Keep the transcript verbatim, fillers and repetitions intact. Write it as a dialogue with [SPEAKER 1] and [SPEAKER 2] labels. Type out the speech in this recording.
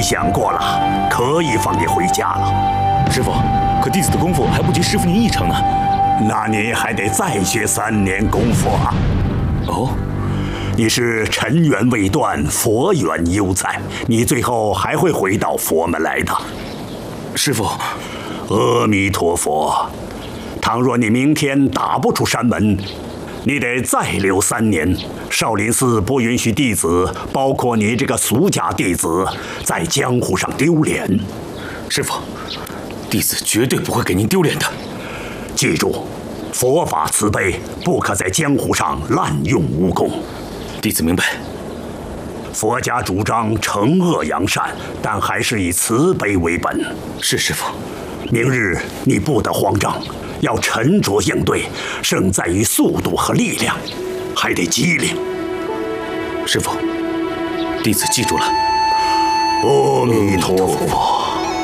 [SPEAKER 1] 想过了，可以放你回家了。
[SPEAKER 2] 师傅，可弟子的功夫还不及师傅您一成呢。
[SPEAKER 1] 那你还得再学三年功夫啊。
[SPEAKER 2] 哦，
[SPEAKER 1] 你是尘缘未断，佛缘犹在，你最后还会回到佛门来的。
[SPEAKER 2] 师傅，
[SPEAKER 1] 阿弥陀佛。倘若你明天打不出山门，你得再留三年。少林寺不允许弟子，包括你这个俗家弟子，在江湖上丢脸。
[SPEAKER 2] 师傅，弟子绝对不会给您丢脸的。
[SPEAKER 1] 记住，佛法慈悲，不可在江湖上滥用武功。
[SPEAKER 2] 弟子明白。
[SPEAKER 1] 佛家主张惩恶扬善，但还是以慈悲为本。
[SPEAKER 2] 是师傅。
[SPEAKER 1] 明日你不得慌张，要沉着应对，胜在于速度和力量，还得机灵。
[SPEAKER 2] 师傅，弟子记住了。
[SPEAKER 1] 阿弥陀佛。